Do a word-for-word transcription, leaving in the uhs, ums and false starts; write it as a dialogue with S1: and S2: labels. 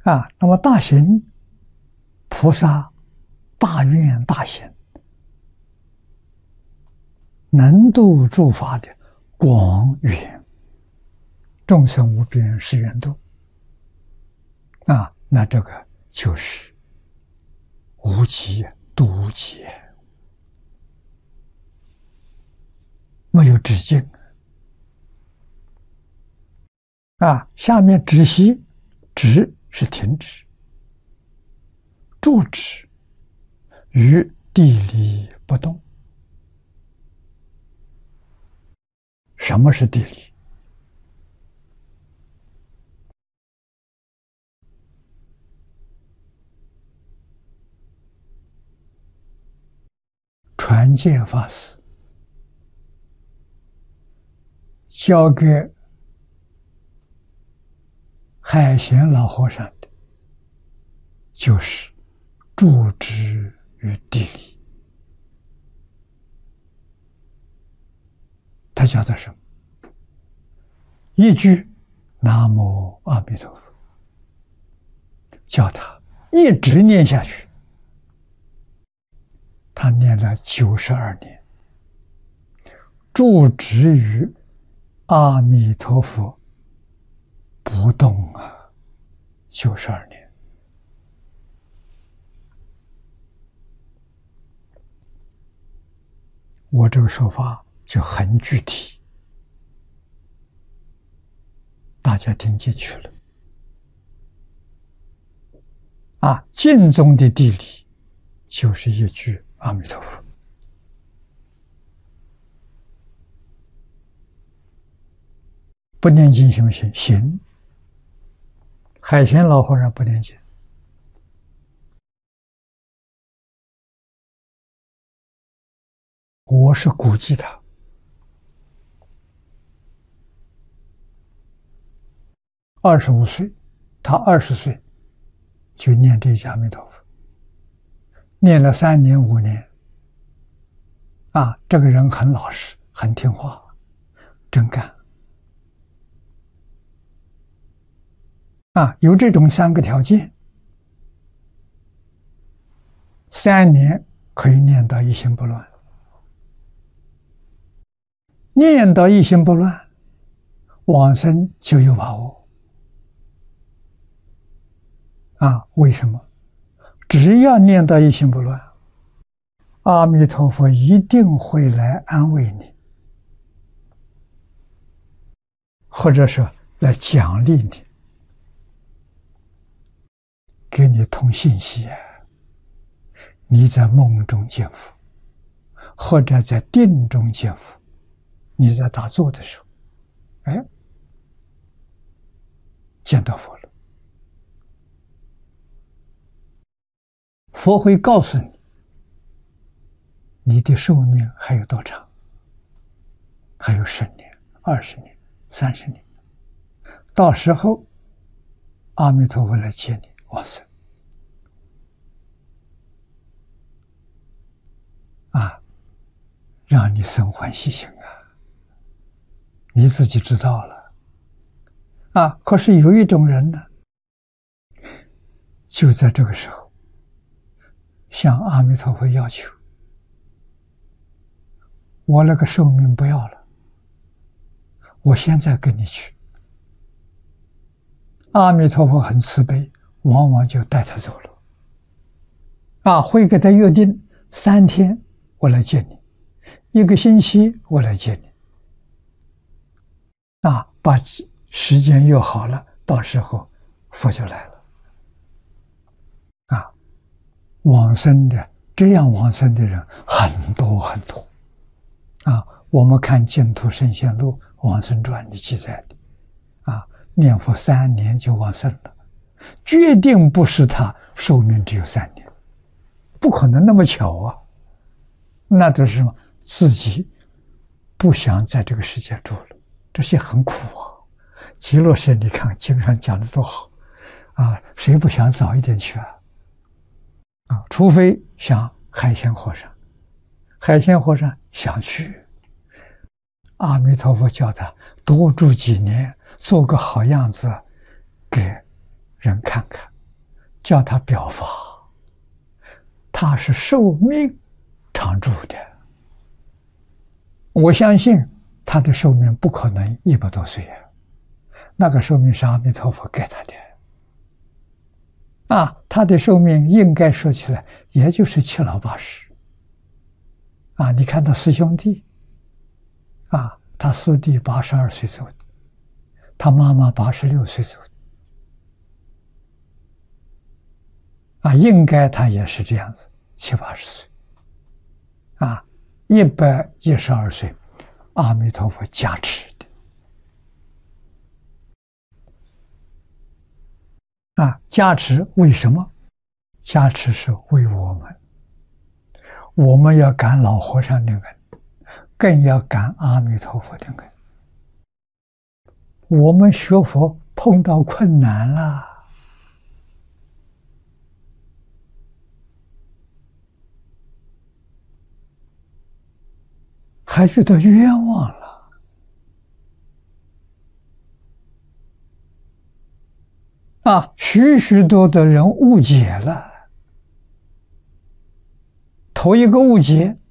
S1: 啊，那么大行菩萨大愿大行，能度诸法的广远，众生无边誓愿度。啊，那这个就是无极度无极，没有止境。啊，下面止息，止是停止，住止于地理不动。什么是地理？传戒法师教给海贤老和尚的，就是住止于地理。他叫做什么？一句南无阿弥陀佛，叫他一直念下去。他念了九十二年，住止于阿弥陀佛不动啊，九十二年。我这个说法就很具体，大家听进去了。啊，净宗的地理就是一句阿弥陀佛。不念经行不行？行。海贤老和尚不念经，我是估计他二十五岁，他二十岁就念这一句阿弥陀佛，念了三年五年，啊，这个人很老实，很听话，真干。啊，有这种三个条件，三年可以念到一心不乱。念到一心不乱，往生就有把握。啊，为什么？只要念到一心不乱，阿弥陀佛一定会来安慰你，或者说来奖励你，给你通信息啊。你在梦中见佛，或者在定中见佛，你在打坐的时候，哎，见到佛了。佛会告诉你，你的寿命还有多长？还有十年、二十年、三十年。到时候，阿弥陀佛来接你往生。啊，让你生欢喜心啊！你自己知道了。啊，可是有一种人呢，就在这个时候，向阿弥陀佛要求，我那个寿命不要了，我现在跟你去。阿弥陀佛很慈悲，往往就带他走了。啊，会给他约定三天我来见你，一个星期我来见你。啊，把时间约好了，到时候佛就来了。啊，往生的这样往生的人很多很多。啊，我们看《净土圣贤录》往生传里记载的，啊，念佛三年就往生了，决定不是他寿命只有三年，不可能那么巧啊！那都是什么？自己不想在这个世界住了，这些很苦啊。极乐世界你看经上讲的多好啊，谁不想早一点去啊？啊，除非像海贤和尚，海贤和尚想去，阿弥陀佛叫他多住几年，做个好样子给人看看。 叫他表法，他是寿命长住的。我相信他的寿命不可能一百多岁啊，那个寿命是阿弥陀佛给他的。啊，他的寿命应该说起来，也就是七老八十。啊，你看他师兄弟，啊，他师弟八十二岁走的，他妈妈八十六岁走的。啊，应该他也是这样子，七八十岁。啊，一百一十二岁，阿弥陀佛加持的。啊，加持为什么？加持是为我们，我们要感老和尚的恩，更要感阿弥陀佛的恩。我们学佛碰到困难了，还觉得冤枉了。啊，许许多多人误解了。头一个误解，